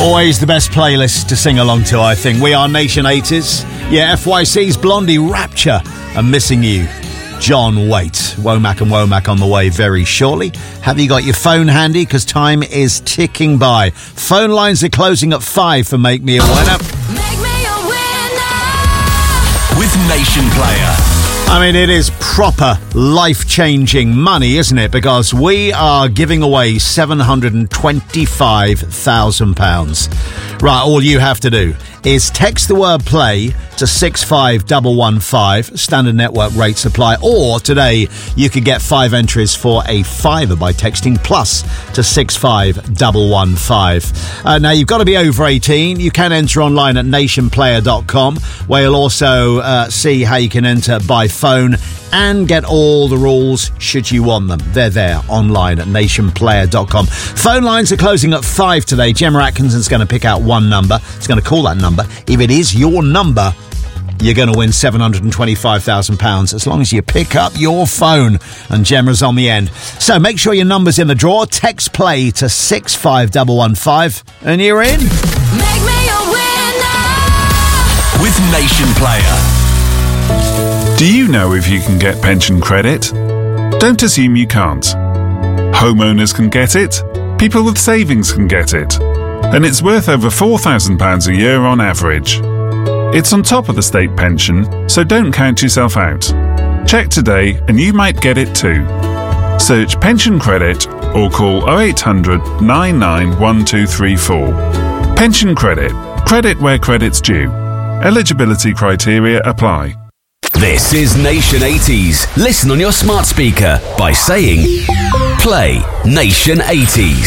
Always the best playlist to sing along to, I think. We are Nation 80s. Yeah, FYC's Blondie, Rapture, and Missing You. John Waite. Womack and Womack on the way very shortly. Have you got your phone handy? Because time is ticking by. Phone lines are closing at 5 for Make Me a Winner. Make me a winner with Nation Player. I mean, it is proper life-changing money, isn't it? Because we are giving away £725,000. Right, all you have to do is text the word play to 65115. Standard network rates apply. Or today, you could get 5 entries for a fiver by texting plus to 65115. Now, you've got to be over 18. You can enter online at nationplayer.com, where you'll also see how you can enter by phone and get all the rules should you want them. They're there online at nationplayer.com. Phone lines are closing at 5 today. Gemma Atkinson's going to pick out one number. It's going to call that number. If it is your number, you're going to win £725,000 as long as you pick up your phone. And Gemma's on the end. So make sure your number's in the draw. Text play to 65115 and you're in. Make me a winner with Nation Player. Do you know if you can get pension credit? Don't assume you can't. Homeowners can get it. People with savings can get it. And it's worth over £4,000 a year on average. It's on top of the state pension, so don't count yourself out. Check today and you might get it too. Search pension credit or call 0800 991234. Pension credit. Credit where credit's due. Eligibility criteria apply. This is Nation 80s. Listen on your smart speaker by saying Play Nation 80s.